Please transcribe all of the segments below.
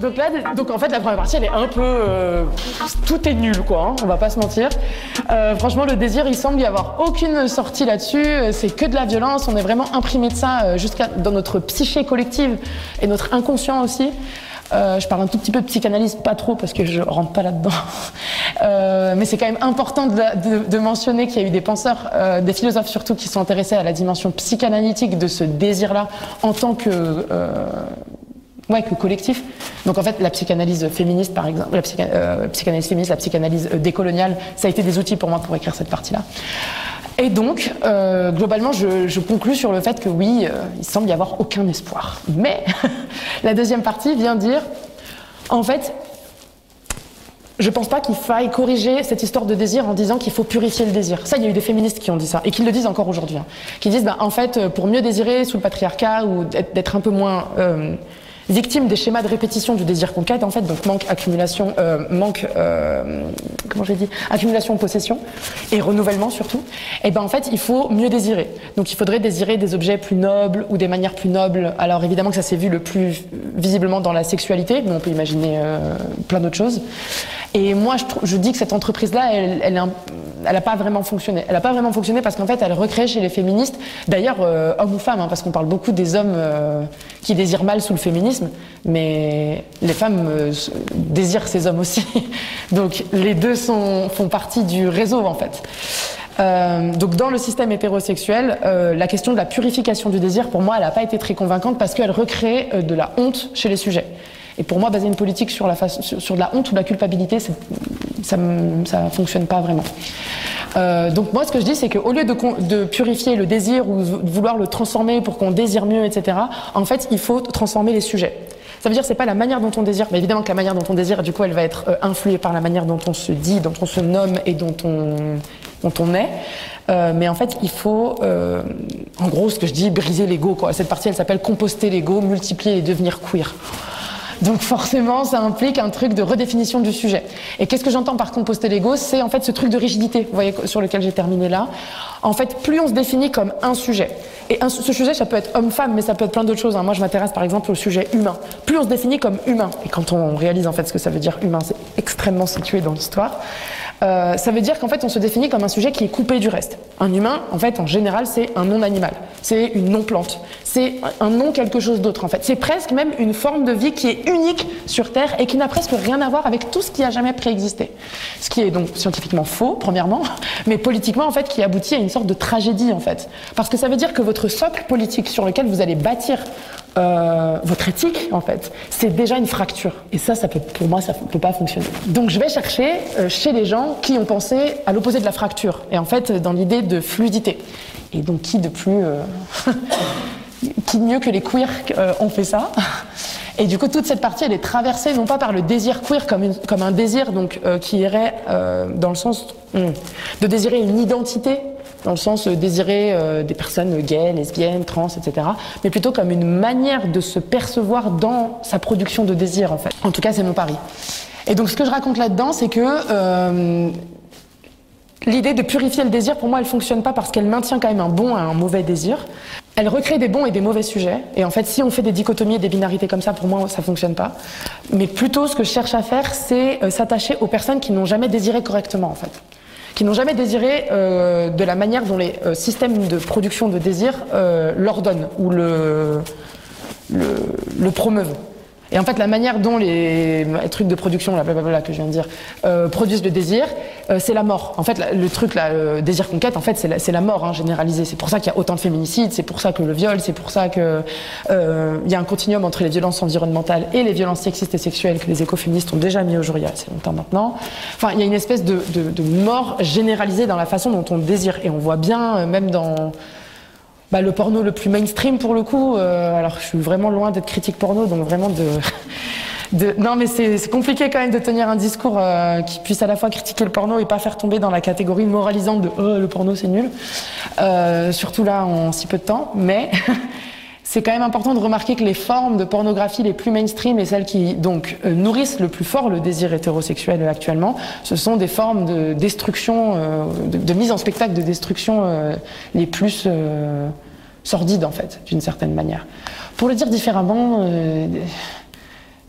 Donc en fait la première partie elle est un peu tout est nul quoi, hein, on va pas se mentir. Franchement le désir il semble y avoir aucune sortie là-dessus, c'est que de la violence, on est vraiment imprimé de ça jusqu'à dans notre psyché collective et notre inconscient aussi. Je parle un tout petit peu de psychanalyse, pas trop parce que je rentre pas là-dedans. Mais c'est quand même important de mentionner qu'il y a eu des penseurs, des philosophes surtout, qui sont intéressés à la dimension psychanalytique de ce désir-là en tant que collectif. Donc en fait, la psychanalyse féministe, par exemple, la psychanalyse féministe, la psychanalyse décoloniale, ça a été des outils pour moi pour écrire cette partie-là. Et donc, globalement, je conclus sur le fait que oui, il semble y avoir aucun espoir. Mais la deuxième partie vient dire, en fait, je pense pas qu'il faille corriger cette histoire de désir en disant qu'il faut purifier le désir. Ça, il y a eu des féministes qui ont dit ça, et qui le disent encore aujourd'hui, hein, qui disent, en fait, pour mieux désirer sous le patriarcat, ou d'être un peu moins victime des schémas de répétition du désir conquête, en fait, donc accumulation, accumulation, possession, et renouvellement surtout, et en fait, il faut mieux désirer. Donc il faudrait désirer des objets plus nobles, ou des manières plus nobles. Alors évidemment que ça s'est vu le plus visiblement dans la sexualité, mais on peut imaginer plein d'autres choses. Et moi, je dis que cette entreprise-là, elle a pas vraiment fonctionné. Elle a pas vraiment fonctionné parce qu'en fait, elle recrée chez les féministes, d'ailleurs, hommes ou femmes, hein, parce qu'on parle beaucoup des hommes qui désirent mal sous le féminisme, mais les femmes désirent ces hommes aussi. Donc, les deux font partie du réseau, en fait. Donc dans le système hétérosexuel, la question de la purification du désir, pour moi, elle n'a pas été très convaincante parce qu'elle recrée de la honte chez les sujets. Et pour moi, baser une politique sur de la honte ou de la culpabilité, ça fonctionne pas vraiment. Donc moi, ce que je dis, c'est qu'au lieu de purifier le désir ou de vouloir le transformer pour qu'on désire mieux, etc., en fait, il faut transformer les sujets. Ça veut dire que c'est pas la manière dont on désire, mais évidemment que la manière dont on désire, du coup, elle va être influée par la manière dont on se dit, dont on se nomme et dont on est. Mais en fait, il faut, en gros, ce que je dis, briser l'ego, quoi. Cette partie, elle s'appelle composter l'ego, multiplier et devenir queer. Donc forcément, ça implique un truc de redéfinition du sujet. Et qu'est-ce que j'entends par composter l'ego? C'est en fait ce truc de rigidité, vous voyez, sur lequel j'ai terminé là. En fait, plus on se définit comme un sujet, et ce sujet, ça peut être homme-femme, mais ça peut être plein d'autres choses, hein. Moi, je m'intéresse par exemple au sujet humain. Plus on se définit comme humain, et quand on réalise en fait ce que ça veut dire humain, c'est extrêmement situé dans l'histoire. Ça veut dire qu'en fait, on se définit comme un sujet qui est coupé du reste. Un humain, en fait, en général, c'est un non-animal, c'est une non-plante, c'est un non-quelque chose d'autre, en fait. C'est presque même une forme de vie qui est unique sur Terre et qui n'a presque rien à voir avec tout ce qui a jamais préexisté. Ce qui est donc scientifiquement faux, premièrement, mais politiquement, en fait, qui aboutit à une sorte de tragédie, en fait. Parce que ça veut dire que votre socle politique sur lequel vous allez bâtir votre éthique, en fait, c'est déjà une fracture. Et ça peut, pour moi, ça peut pas fonctionner. Donc je vais chercher chez les gens qui ont pensé à l'opposé de la fracture, et en fait dans l'idée de fluidité. Et donc qui de plus... qui mieux que les queers ont fait ça. Et du coup, toute cette partie, elle est traversée non pas par le désir queer comme un désir donc, qui irait dans le sens de désirer une identité, dans le sens de désirer des personnes gays, lesbiennes, trans, etc., mais plutôt comme une manière de se percevoir dans sa production de désir, en fait. En tout cas, c'est mon pari. Et donc, ce que je raconte là-dedans, c'est que l'idée de purifier le désir, pour moi, elle fonctionne pas parce qu'elle maintient quand même un bon et un mauvais désir. Elle recrée des bons et des mauvais sujets. Et en fait, si on fait des dichotomies et des binarités comme ça, pour moi, ça fonctionne pas. Mais plutôt, ce que je cherche à faire, c'est s'attacher aux personnes qui n'ont jamais désiré correctement, en fait. Qui n'ont jamais désiré de la manière dont les systèmes de production de désir l'ordonnent ou le promeuvent. Et en fait, la manière dont les trucs de production, là, blablabla, que je viens de dire, produisent le désir, c'est la mort. En fait, le truc, là, le désir conquête, en fait, c'est la mort, hein, généralisée. C'est pour ça qu'il y a autant de féminicides, c'est pour ça que le viol, c'est pour ça que y a un continuum entre les violences environnementales et les violences sexistes et sexuelles que les écoféministes ont déjà mis au jour il y a assez longtemps maintenant. Enfin, il y a une espèce de mort généralisée dans la façon dont on désire. Et on voit bien, même dans... le porno le plus mainstream pour le coup, alors je suis vraiment loin d'être critique porno, donc vraiment non mais c'est compliqué quand même de tenir un discours qui puisse à la fois critiquer le porno et pas faire tomber dans la catégorie moralisante de le porno c'est nul, surtout là en si peu de temps, mais c'est quand même important de remarquer que les formes de pornographie les plus mainstream et celles qui donc nourrissent le plus fort le désir hétérosexuel actuellement, ce sont des formes de destruction, de mise en spectacle de destruction les plus sordides en fait, d'une certaine manière. Pour le dire différemment,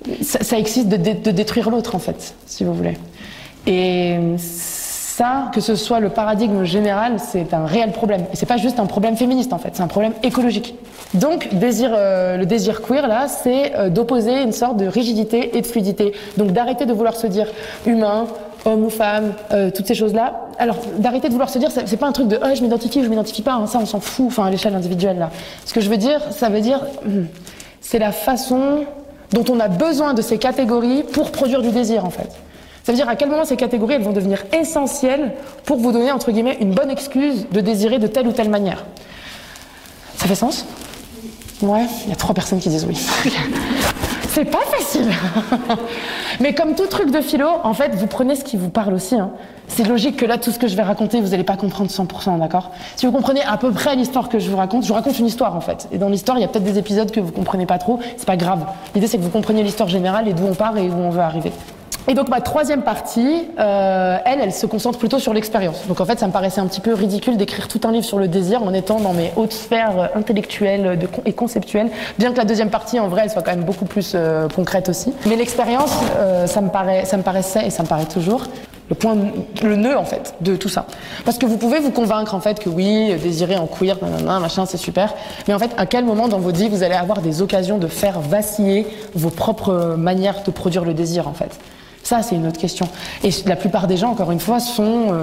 ça excite de détruire l'autre, en fait, si vous voulez. Et ça, que ce soit le paradigme général, c'est un réel problème. Et c'est pas juste un problème féministe, en fait, c'est un problème écologique. Donc, le désir queer, là, c'est d'opposer une sorte de rigidité et de fluidité. Donc, d'arrêter de vouloir se dire humain, homme ou femme, toutes ces choses-là. Alors, d'arrêter de vouloir se dire, c'est pas un truc de « je m'identifie ou je m'identifie pas hein, », ça, on s'en fout, enfin, à l'échelle individuelle, là. Ce que je veux dire, ça veut dire, c'est la façon dont on a besoin de ces catégories pour produire du désir, en fait. Ça veut dire à quel moment ces catégories elles vont devenir essentielles pour vous donner, entre guillemets, une bonne excuse de désirer de telle ou telle manière. Ça fait sens? Ouais, il y a 3 personnes qui disent oui. C'est pas facile. Mais comme tout truc de philo, en fait, vous prenez ce qui vous parle aussi. Hein. C'est logique que là, tout ce que je vais raconter, vous n'allez pas comprendre 100%, d'accord? Si vous comprenez à peu près l'histoire que je vous raconte une histoire, en fait. Et dans l'histoire, il y a peut-être des épisodes que vous comprenez pas trop, c'est pas grave. L'idée, c'est que vous compreniez l'histoire générale et d'où on part et où on veut arriver. Et donc ma troisième partie, elle se concentre plutôt sur l'expérience. Donc en fait, ça me paraissait un petit peu ridicule d'écrire tout un livre sur le désir en étant dans mes hautes sphères intellectuelles et conceptuelles, bien que la deuxième partie, en vrai, elle soit quand même beaucoup plus concrète aussi. Mais l'expérience, ça me paraissait, et ça me paraît toujours, le nœud en fait de tout ça. Parce que vous pouvez vous convaincre en fait que oui, désirer en queer, nanana, machin, c'est super. Mais en fait, à quel moment dans votre vie vous allez avoir des occasions de faire vaciller vos propres manières de produire le désir en fait? Ça, c'est une autre question. Et la plupart des gens, encore une fois, sont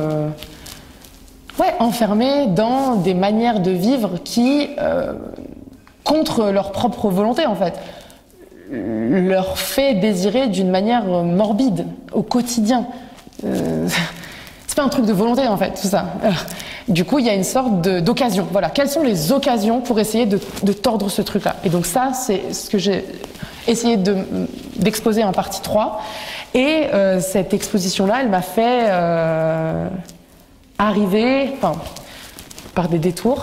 enfermés dans des manières de vivre qui, contre leur propre volonté, en fait, leur fait désirer d'une manière morbide, au quotidien. C'est pas un truc de volonté, en fait, tout ça. Du coup, il y a une sorte d'occasion. Voilà. Quelles sont les occasions pour essayer de tordre ce truc-là? Et donc ça, c'est ce que j'ai essayé d'exposer en partie 3. Et cette exposition-là, elle m'a fait arriver, par des détours,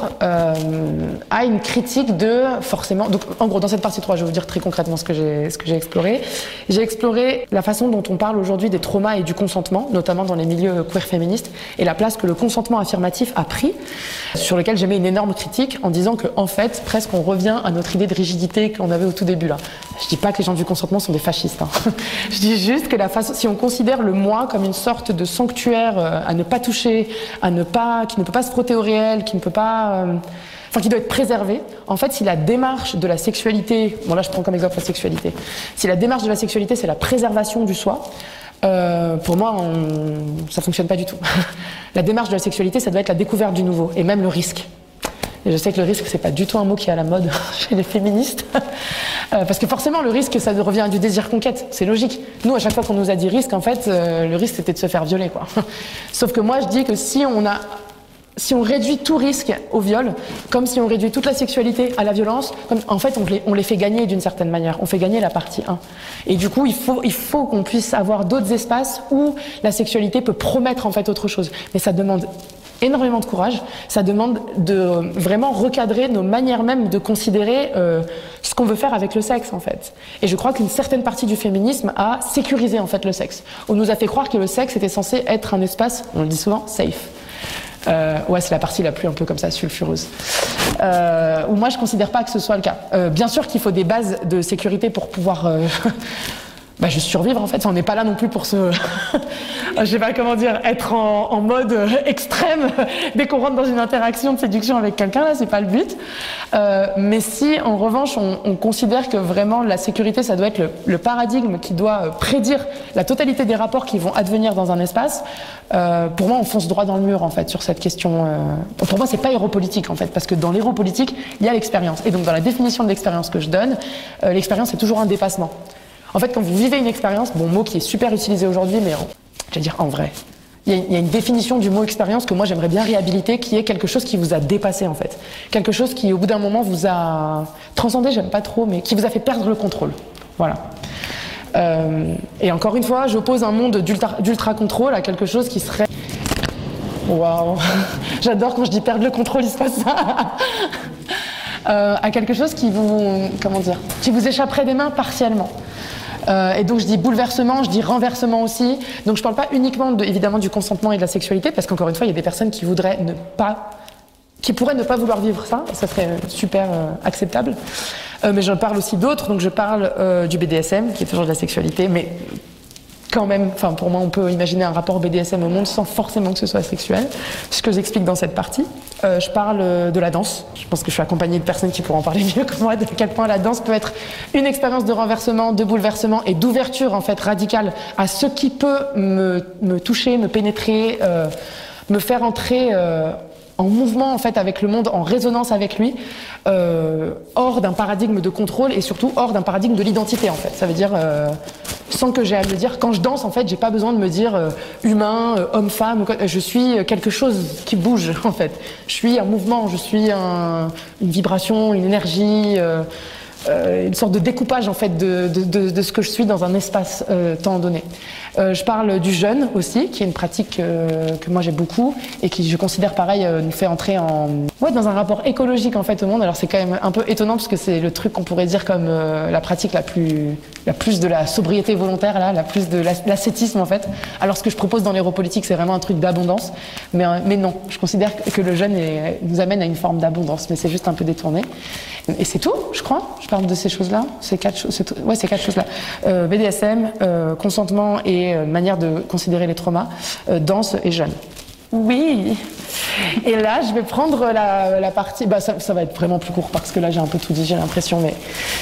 à une critique de, forcément... Donc, en gros, dans cette partie 3, je vais vous dire très concrètement ce que j'ai exploré. J'ai exploré la façon dont on parle aujourd'hui des traumas et du consentement, notamment dans les milieux queer féministes, et la place que le consentement affirmatif a pris, sur lequel j'ai mis une énorme critique en disant que, en fait, presque on revient à notre idée de rigidité qu'on avait au tout début, là. Je dis pas que les gens du consentement sont des fascistes, hein. Je dis juste que si on considère le moi comme une sorte de sanctuaire à ne pas toucher, qui ne peut pas se frotter au réel, qui ne peut pas... qui doit être préservé. En fait, si la démarche de la sexualité... Bon, là, je prends comme exemple la sexualité. Si la démarche de la sexualité, c'est la préservation du soi, pour moi, ça fonctionne pas du tout. La démarche de la sexualité, ça doit être la découverte du nouveau, et même le risque. Et je sais que le risque, c'est pas du tout un mot qui est à la mode chez les féministes. Parce que forcément, le risque, ça revient à du désir conquête. C'est logique. Nous, à chaque fois qu'on nous a dit risque, en fait, le risque, c'était de se faire violer, quoi. Sauf que moi, je dis que si on réduit tout risque au viol, comme si on réduit toute la sexualité à la violence, en fait, on les fait gagner d'une certaine manière. On fait gagner la partie 1. Et du coup, il faut qu'on puisse avoir d'autres espaces où la sexualité peut promettre, en fait, autre chose. Mais ça demande énormément de courage, ça demande de vraiment recadrer nos manières même de considérer ce qu'on veut faire avec le sexe en fait. Et je crois qu'une certaine partie du féminisme a sécurisé en fait le sexe. On nous a fait croire que le sexe était censé être un espace, on le dit souvent, safe. Ouais, c'est la partie la plus un peu comme ça sulfureuse. Où moi je considère pas que ce soit le cas. Bien sûr qu'il faut des bases de sécurité pour pouvoir juste survivre en fait. On n'est pas là non plus pour se, je sais pas comment dire, être en mode extrême dès qu'on rentre dans une interaction de séduction avec quelqu'un. Là, c'est pas le but. Mais si en revanche on considère que vraiment la sécurité, ça doit être le paradigme qui doit prédire la totalité des rapports qui vont advenir dans un espace, pour moi on fonce droit dans le mur en fait sur cette question. Pour moi c'est pas héropolitique en fait, parce que dans l'héropolitique il y a l'expérience. Et donc dans la définition de l'expérience que je donne, l'expérience c'est toujours un dépassement. En fait, quand vous vivez une expérience, bon, mot qui est super utilisé aujourd'hui, mais je vais dire en vrai, il y a une définition du mot expérience que moi j'aimerais bien réhabiliter, qui est quelque chose qui vous a dépassé en fait. Quelque chose qui au bout d'un moment vous a transcendé, j'aime pas trop, mais qui vous a fait perdre le contrôle. Voilà. Et encore une fois, j'oppose un monde d'ultra-contrôle à quelque chose qui serait... Waouh. J'adore quand je dis perdre le contrôle, il se passe ça. À quelque chose qui vous échapperait des mains partiellement. Et donc je dis bouleversement, je dis renversement aussi. Donc je parle pas uniquement évidemment du consentement et de la sexualité, parce qu'encore une fois il y a des personnes qui pourraient ne pas vouloir vivre ça, et ça serait super acceptable. Mais je parle aussi d'autres, donc je parle du BDSM, qui est toujours de la sexualité, mais quand même, enfin pour moi on peut imaginer un rapport BDSM au monde sans forcément que ce soit sexuel, ce que j'explique dans cette partie. Je parle de la danse, je pense que je suis accompagnée de personnes qui pourront en parler mieux que moi, de quel point la danse peut être une expérience de renversement, de bouleversement et d'ouverture en fait radicale à ce qui peut me toucher, me pénétrer, me faire entrer en mouvement en fait avec le monde, en résonance avec lui, hors d'un paradigme de contrôle et surtout hors d'un paradigme de l'identité en fait. Ça veut dire sans que j'ai à me dire, quand je danse en fait, j'ai pas besoin de me dire humain, homme, femme, je suis quelque chose qui bouge en fait. Je suis un mouvement, je suis une vibration, une énergie, une sorte de découpage en fait de ce que je suis dans un espace-temps donné. Je parle du jeûne aussi, qui est une pratique que moi j'ai beaucoup et qui je considère pareil nous fait entrer dans un rapport écologique en fait au monde. Alors c'est quand même un peu étonnant parce que c'est le truc qu'on pourrait dire comme la pratique la plus de la sobriété volontaire là, la plus de l'ascétisme en fait. Alors ce que je propose dans l'héropolitique c'est vraiment un truc d'abondance, mais non, je considère que le jeûne nous amène à une forme d'abondance, mais c'est juste un peu détourné. Et c'est tout, je crois. Je parle de ces choses-là, ces quatre choses-là. BDSM, consentement et manière de considérer les traumas, danse et jeûne. Oui. Et là, je vais prendre la partie. Ça va être vraiment plus court parce que là, j'ai un peu tout dit, j'ai l'impression, mais.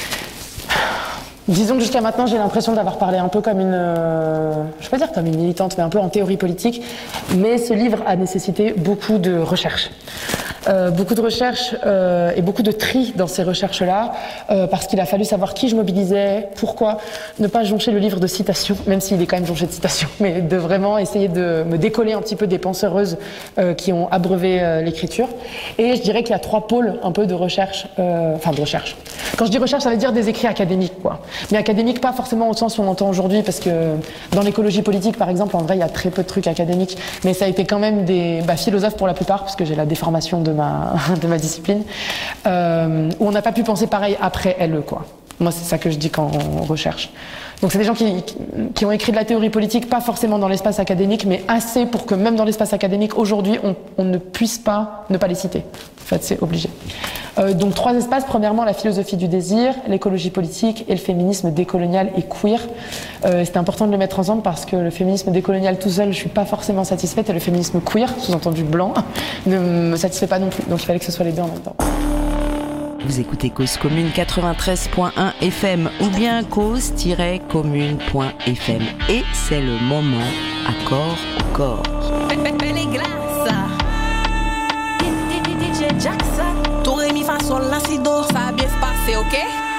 Disons que jusqu'à maintenant, j'ai l'impression d'avoir parlé un peu comme je vais pas dire comme une militante, mais un peu en théorie politique. Mais ce livre a nécessité beaucoup de recherches. Beaucoup de recherches et beaucoup de tri dans ces recherches-là, parce qu'il a fallu savoir qui je mobilisais, pourquoi, ne pas joncher le livre de citations, même s'il est quand même jonché de citations, mais de vraiment essayer de me décoller un petit peu des penseuses qui ont abreuvé l'écriture. Et je dirais qu'il y a 3 pôles un peu de recherche, de recherche. Quand je dis recherche, ça veut dire des écrits académiques, quoi. Mais académiques, pas forcément au sens où on entend aujourd'hui, parce que dans l'écologie politique, par exemple, en vrai, il y a très peu de trucs académiques, mais ça a été quand même des philosophes pour la plupart, parce que j'ai la déformation de ma discipline, où on n'a pas pu penser pareil après LE, quoi. Moi, c'est ça que je dis quand on recherche. Donc, c'est des gens qui ont écrit de la théorie politique, pas forcément dans l'espace académique, mais assez pour que même dans l'espace académique, aujourd'hui, on ne puisse pas ne pas les citer. En fait, c'est obligé. Donc, 3 espaces. Premièrement, la philosophie du désir, l'écologie politique et le féminisme décolonial et queer. C'était important de le mettre ensemble parce que le féminisme décolonial tout seul, je suis pas forcément satisfaite, et le féminisme queer, sous-entendu blanc, ne me satisfait pas non plus. Donc, il fallait que ce soit les deux en même temps. Vous écoutez Cause Commune 93.1 FM ou bien cause-commune.fm. Et c'est le moment à corps au corps. Les glaces. DJ Jackson. Tout rémi façon la si do, ça a bien se passer, ok?